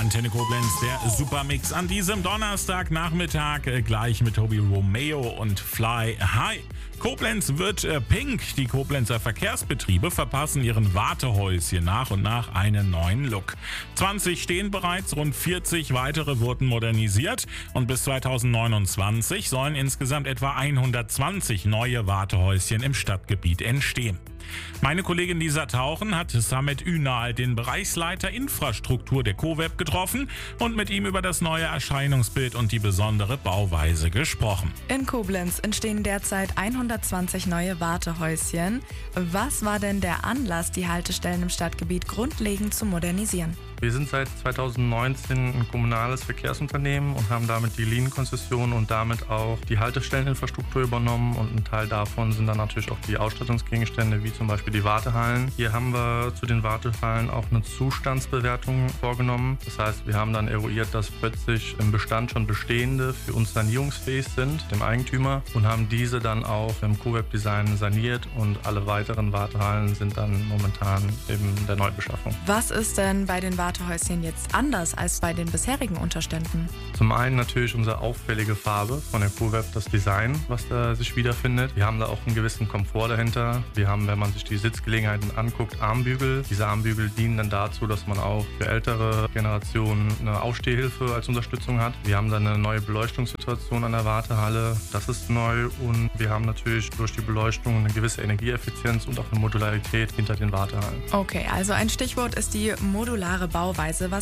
Antenne Koblenz, der Supermix an diesem Donnerstagnachmittag gleich mit Tobi Romeo und Fly High. Koblenz wird pink. Die Koblenzer Verkehrsbetriebe verpassen ihren Wartehäuschen nach und nach einen neuen Look. 20 stehen bereits, rund 40 weitere wurden modernisiert und bis 2029 sollen insgesamt etwa 120 neue Wartehäuschen im Stadtgebiet entstehen. Meine Kollegin Lisa Tauchen hat Samet Ünal, den Bereichsleiter Infrastruktur der COWEB, getroffen und mit ihm über das neue Erscheinungsbild und die besondere Bauweise gesprochen. In Koblenz entstehen derzeit 120 neue Wartehäuschen. Was war denn der Anlass, die Haltestellen im Stadtgebiet grundlegend zu modernisieren? Wir sind seit 2019 ein kommunales Verkehrsunternehmen und haben damit die Linienkonzession und damit auch die Haltestelleninfrastruktur übernommen, und ein Teil davon sind dann natürlich auch die Ausstattungsgegenstände, wie zum Beispiel die Wartehallen. Hier haben wir zu den Wartehallen auch eine Zustandsbewertung vorgenommen. Das heißt, wir haben dann eruiert, dass 40 im Bestand schon bestehende für uns sanierungsfähig sind, dem Eigentümer, und haben diese dann auch im COWEB-Design saniert, und alle weiteren Wartehallen sind dann momentan eben der Neubeschaffung. Was ist denn bei den Wartehäuschen jetzt anders als bei den bisherigen Unterständen? Zum einen natürlich unsere auffällige Farbe von der COWEB, das Design, was da sich wiederfindet. Wir haben da auch einen gewissen Komfort dahinter. Wir haben, wenn man sich die Sitzgelegenheiten anguckt, Armbügel. Diese Armbügel dienen dann dazu, dass man auch für ältere Generationen eine Aufstehhilfe als Unterstützung hat. Wir haben dann eine neue Beleuchtungssituation an der Wartehalle. Das ist neu, und wir haben natürlich durch die Beleuchtung eine gewisse Energieeffizienz und auch eine Modularität hinter den Wartehallen. Okay, also ein Stichwort ist die modulare Bauweise. Was